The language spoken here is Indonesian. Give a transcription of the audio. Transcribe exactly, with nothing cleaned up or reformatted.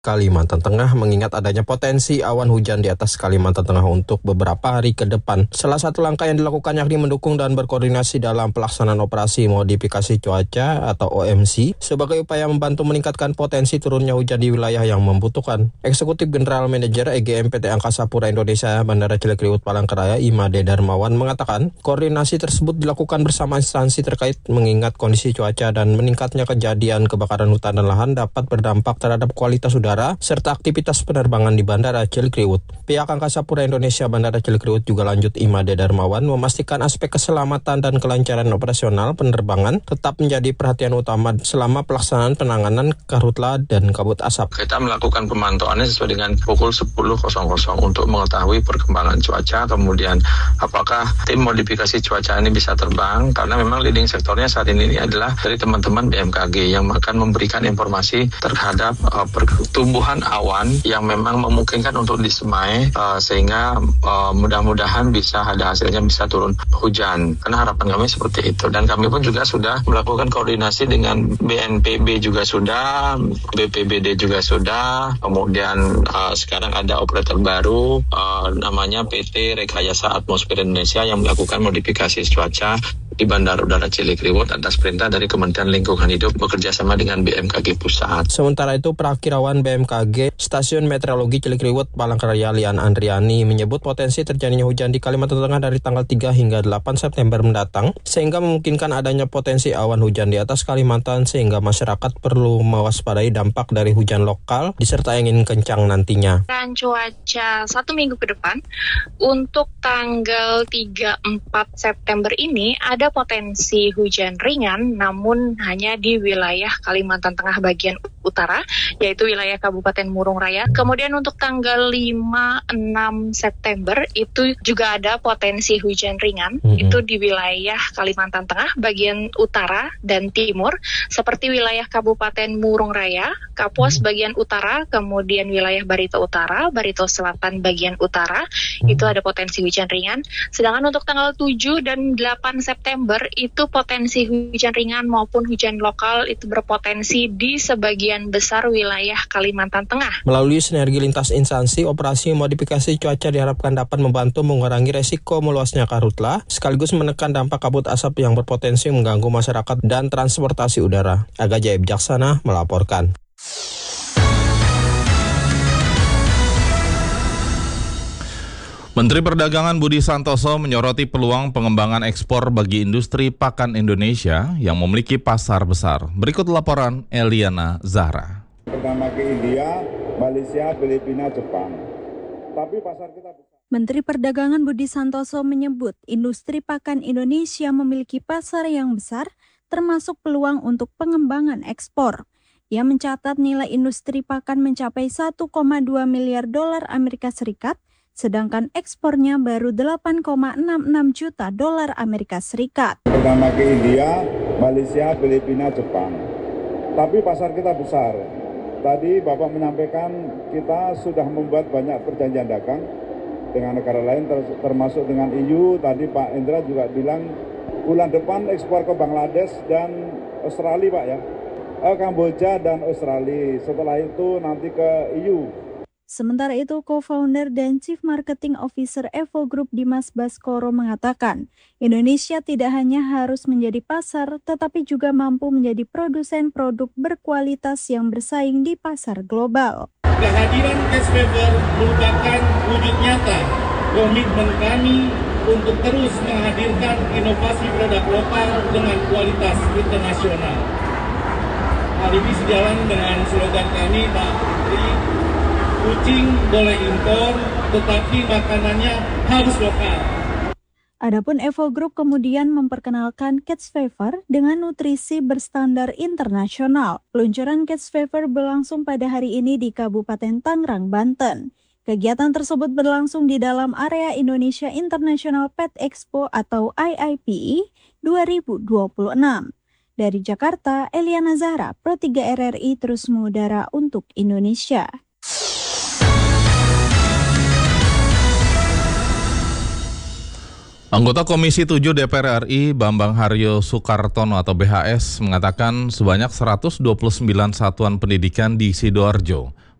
Kalimantan Tengah mengingat adanya potensi awan hujan di atas Kalimantan Tengah untuk beberapa hari ke depan. Salah satu langkah yang dilakukan yakni mendukung dan berkoordinasi dalam pelaksanaan operasi modifikasi cuaca atau O M C sebagai upaya membantu meningkatkan potensi turunnya hujan di wilayah yang membutuhkan. Eksekutif General Manager E G M P T Angkasa Pura Indonesia Bandara Cilikriwut Palangkaraya Imade Darmawan mengatakan koordinasi tersebut dilakukan bersama instansi terkait mengingat kondisi cuaca dan meningkatnya kejadian kebakaran hutan dan lahan dapat berdampak terhadap kualitas udara serta aktivitas penerbangan di Bandara Cilikriwut. Pihak Angkasa Pura Indonesia Bandara Cilikriwut juga lanjut Imade Darmawan memastikan aspek keselamatan dan kelancaran operasional penerbangan tetap menjadi perhatian utama selama pelaksanaan penanganan karhutla dan kabut asap. Kita melakukan pemantauannya sesuai dengan pukul sepuluh untuk mengetahui perkembangan cuaca, kemudian apakah tim modifikasi cuaca ini bisa terbang, karena memang leading sektornya saat ini adalah dari teman-teman B M K G yang akan memberikan informasi terhadap uh, pertumbuhan awan yang memang memungkinkan untuk disemai uh, sehingga uh, mudah-mudahan bisa ada hasilnya bisa turun hujan. Karena harapan kami seperti itu, dan kami pun juga sudah melakukan koordinasi dengan B N P B juga sudah, B P B D juga sudah, kemudian uh, sekarang ada operator baru uh, namanya P T Rekayasa Atmosfer Indonesia yang melakukan modifikasi cuaca di Bandara Udara Cilikriwut atas perintah dari Kementerian Lingkungan Hidup bekerja sama dengan B M K G Pusat. Sementara itu, Prakirawan B M K G Stasiun Meteorologi Cilikriwut Palangkaraya Lian Andriani menyebut potensi terjadinya hujan di Kalimantan Tengah dari tanggal tiga hingga delapan September mendatang sehingga memungkinkan adanya potensi awan hujan di atas Kalimantan sehingga masyarakat perlu mewaspadai dampak dari hujan lokal disertai angin kencang nantinya. Dan cuaca satu minggu ke depan untuk tanggal tiga empat September ini ada potensi hujan ringan namun hanya di wilayah Kalimantan Tengah bagian utara, yaitu wilayah Kabupaten Murung Raya. Kemudian untuk tanggal lima enam September itu juga ada potensi hujan ringan, mm-hmm. itu di wilayah Kalimantan Tengah bagian utara dan timur, seperti wilayah Kabupaten Murung Raya, Kapuas mm-hmm. bagian utara, kemudian wilayah Barito Utara, Barito Selatan bagian utara, mm-hmm. itu ada potensi hujan ringan. Sedangkan untuk tanggal tujuh dan delapan September itu potensi hujan ringan maupun hujan lokal itu berpotensi di sebagian besar wilayah Kalimantan Tengah. Melalui sinergi lintas instansi, operasi modifikasi cuaca diharapkan dapat membantu mengurangi resiko meluasnya karhutla, sekaligus menekan dampak kabut asap yang berpotensi mengganggu masyarakat dan transportasi udara. Aga Jaya Bijaksana melaporkan. Menteri Perdagangan Budi Santoso menyoroti peluang pengembangan ekspor bagi industri pakan Indonesia yang memiliki pasar besar. Berikut laporan Eliana Zahra. Pertama ke India, Malaysia, Filipina, Jepang. Tapi pasar kita besar. Menteri Perdagangan Budi Santoso menyebut industri pakan Indonesia memiliki pasar yang besar, termasuk peluang untuk pengembangan ekspor. Ia mencatat nilai industri pakan mencapai satu koma dua miliar dolar Amerika Serikat, sedangkan ekspornya baru delapan koma enam enam juta dolar Amerika Serikat. Pertama ke India, Malaysia, Filipina, Jepang. Tapi pasar kita besar. Tadi Bapak menyampaikan kita sudah membuat banyak perjanjian dagang dengan negara lain termasuk dengan E U. Tadi Pak Indra juga bilang bulan depan ekspor ke Bangladesh dan Australia Pak ya. Eh, Kamboja dan Australia. Setelah itu nanti ke E U. Sementara itu, co-founder dan Chief Marketing Officer Evo Group Dimas Baskoro mengatakan, Indonesia tidak hanya harus menjadi pasar, tetapi juga mampu menjadi produsen produk berkualitas yang bersaing di pasar global. Kehadiran Cash Waiver merupakan wujud nyata komitmen kami untuk terus menghadirkan inovasi produk lokal dengan kualitas internasional. Hal ini sejalan dengan slogan kami, Pak Menteri, kucing boleh impor, tetapi makanannya harus lokal. Adapun Evo Group kemudian memperkenalkan Catch Fever dengan nutrisi berstandar internasional. Peluncuran Catch Fever berlangsung pada hari ini di Kabupaten Tangerang, Banten. Kegiatan tersebut berlangsung di dalam area Indonesia International Pet Expo atau I I P E dua ribu dua puluh enam. Dari Jakarta, Eliana Zahra, Pro tiga R R I terus mengudara untuk Indonesia. Anggota Komisi tujuh D P R R I Bambang Haryo Soekartono atau B H S mengatakan sebanyak seratus dua puluh sembilan satuan pendidikan di Sidoarjo